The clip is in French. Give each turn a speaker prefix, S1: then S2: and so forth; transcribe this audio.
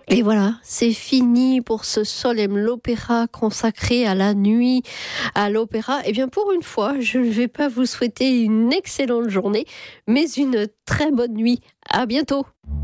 S1: Et voilà, c'est fini pour ce Solem, l'opéra consacré à la nuit à l'opéra. Et bien pour une fois, je ne vais pas vous souhaiter une excellente journée, mais une très bonne nuit. À bientôt.